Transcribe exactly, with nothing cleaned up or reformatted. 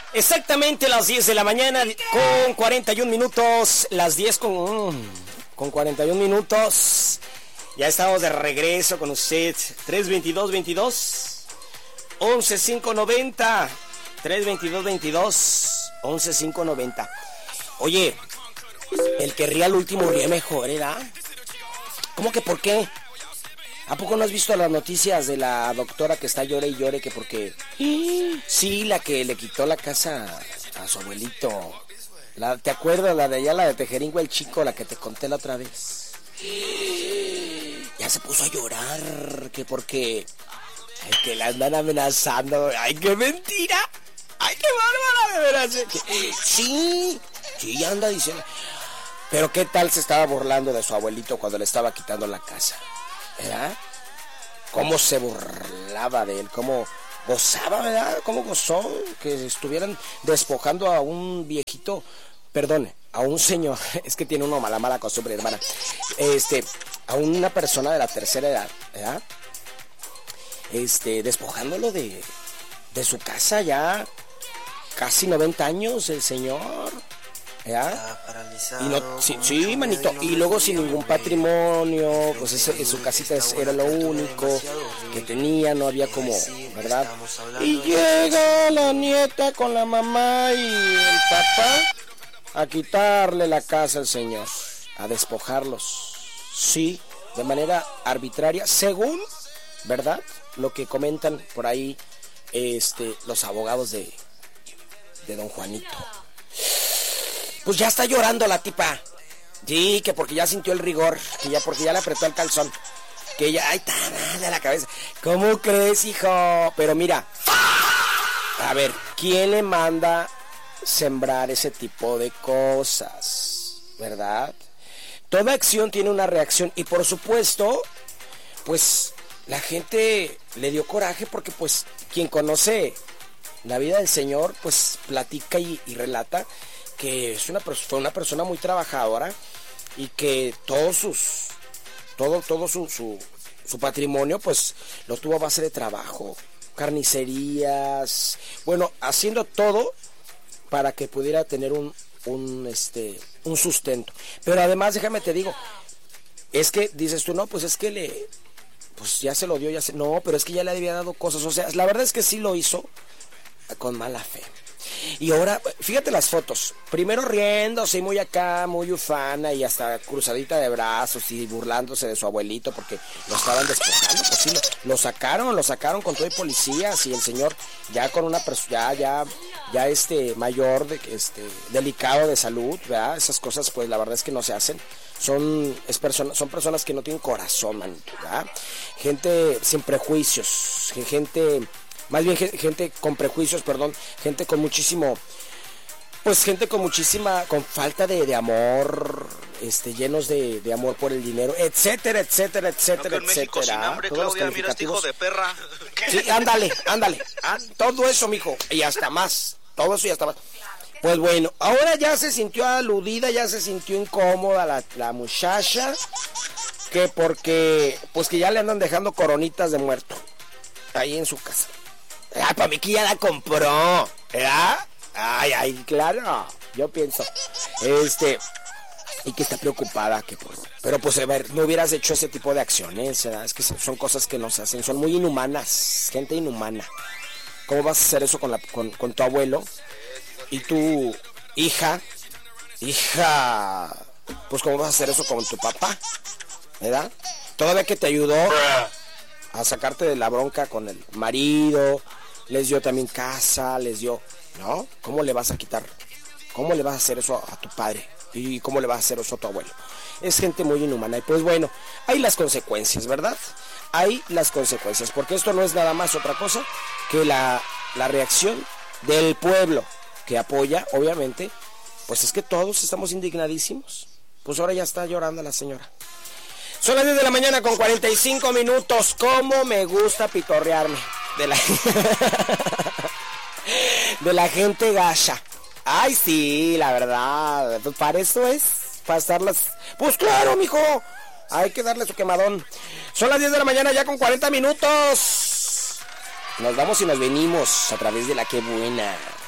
Exactamente las diez de la mañana con cuarenta y un minutos. Las diez con, con cuarenta y un minutos. Ya estamos de regreso con usted. tres veintidós veintidós once cinco noventa. tres veintidós veintidós once cinco noventa. Oye, el que ría al último ríe mejor, ¿verdad? ¿Cómo que por qué? ¿A poco no has visto las noticias de la doctora que está llore y llore que porque... Sí, la que le quitó la casa a su abuelito. La, ¿te acuerdas? La de allá, la de Tejeringo el Chico, la que te conté la otra vez. Ya se puso a llorar, que porque... Ay, que la andan amenazando. ¡Ay, qué mentira! ¡Ay, qué bárbara, de veras! Sí, sí, anda diciendo... Pero ¿qué tal se estaba burlando de su abuelito cuando le estaba quitando la casa? ¿Verdad? Cómo se burlaba de él, cómo gozaba, ¿verdad? Cómo gozó que estuvieran despojando a un viejito, perdón, a un señor, es que tiene uno mala, mala costumbre, hermana, este, a una persona de la tercera edad, ¿verdad? Este, despojándolo de, de su casa ya, casi noventa años el señor, ¿ya? Paralizado, y no, sí, sí manito, y luego sin ningún patrimonio, pues ese, su casita era lo único que tenía, no había como, ¿verdad? Y llega la nieta con la mamá y el papá a quitarle la casa al señor, a despojarlos, sí, de manera arbitraria, según, ¿verdad? Lo que comentan por ahí, este, los abogados de, de don Juanito. Pues ya está llorando la tipa. Sí, que porque ya sintió el rigor, que ya porque ya le apretó el calzón, que ya, ay, está mal de la cabeza. ¿Cómo crees, hijo? Pero mira, a ver, ¿quién le manda sembrar ese tipo de cosas? ¿Verdad? Toda acción tiene una reacción y por supuesto, pues la gente le dio coraje porque pues quien conoce la vida del señor, pues platica y, y relata que es una fue una persona muy trabajadora y que todos sus todo todo su, su su patrimonio pues lo tuvo a base de trabajo, carnicerías, bueno, haciendo todo para que pudiera tener un un este un sustento. Pero además, déjame te digo, es que dices tú, no, pues es que le pues ya se lo dio, ya se no, pero es que ya le había dado cosas, o sea, la verdad es que sí lo hizo con mala fe. Y ahora, fíjate las fotos. Primero riéndose, muy acá, muy ufana y hasta cruzadita de brazos y burlándose de su abuelito porque lo estaban despojando. Pues sí, lo, lo sacaron, lo sacaron con todo y policías y el señor ya con una persona, ya, ya, ya este mayor, de, este, delicado de salud, ¿verdad? Esas cosas, pues la verdad es que no se hacen. Son, es persona, son personas que no tienen corazón, manito, ¿verdad? Gente sin prejuicios, gente... Más bien gente con prejuicios, perdón, gente con muchísimo, pues gente con muchísima, con falta de, de amor, este, llenos de, de amor por el dinero, etcétera, etcétera, etcétera, no, que en México etcétera. Sin hambre, Claudia, mira este hijo de perra. Sí, ándale, ándale, ah, todo eso, mijo, y hasta más, todo eso y hasta más. Pues bueno, ahora ya se sintió aludida, ya se sintió incómoda la, la muchacha, que porque, pues que ya le andan dejando coronitas de muerto, ahí en su casa. Ah, para mí que ya la compró, ¿verdad? Ay, ay, claro, yo pienso, este, y que está preocupada, que por, pero pues a ver, no hubieras hecho ese tipo de acciones, ¿verdad? Es que son cosas que no se hacen, son muy inhumanas, gente inhumana. ¿Cómo vas a hacer eso con, la, con, con tu abuelo? Y tu hija, hija, pues ¿cómo vas a hacer eso con tu papá? ¿Verdad? Todavía que te ayudó a sacarte de la bronca con el marido, les dio también casa, les dio, ¿no? ¿Cómo le vas a quitar? ¿Cómo le vas a hacer eso a tu padre? ¿Y cómo le vas a hacer eso a tu abuelo? Es gente muy inhumana y pues bueno, hay las consecuencias, ¿verdad? Hay las consecuencias, porque esto no es nada más otra cosa que la, la reacción del pueblo que apoya, obviamente, pues es que todos estamos indignadísimos. Pues ahora ya está llorando la señora. Son las diez de la mañana con cuarenta y cinco minutos. ¿Cómo me gusta pitorrearme de la, de la gente gacha? Ay, sí, la verdad. Pues para eso es, para estarlas... Pues claro, mijo. Hay que darle su quemadón. Son las diez de la mañana ya con cuarenta minutos. Nos vamos y nos venimos a través de la que buena.